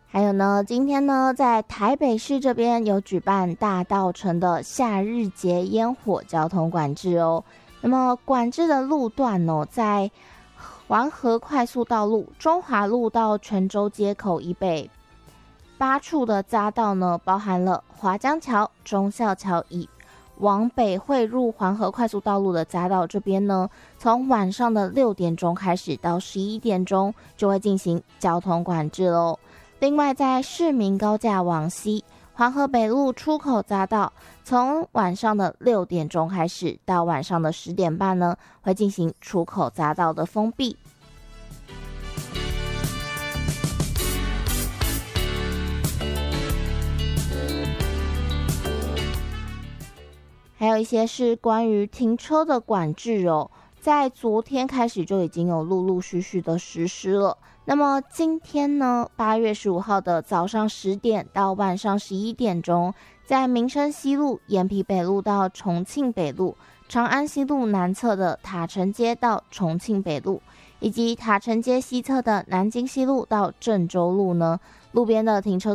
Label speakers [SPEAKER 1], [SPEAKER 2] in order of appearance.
[SPEAKER 1] 还有呢，今天呢，在台北市这边有举办大稻埕的夏日节烟火交通管制哦。那么管制的路段哦，在环河快速道路、中华路到泉州街口以北8处的匝道呢，包含了华江桥、忠孝桥以往北汇入环河快速道路的匝道这边呢，从晚上的6点钟开始到11点钟就会进行交通管制喽。另外，在市民高架往西环河北路出口匝道，从晚上的6点钟开始到晚上的10点半呢，会进行出口匝道的封闭。还有一些是关于停车的管制哦，在昨天开始就已经有陆陆续续的实施了。那么今天呢，8月15号的早上10点到晚上11点钟，在民生西路、延平北路到重庆北路、长安西路南侧的塔城街到重庆北路，以及塔城街西侧的南京西路到郑州路呢，路边的停车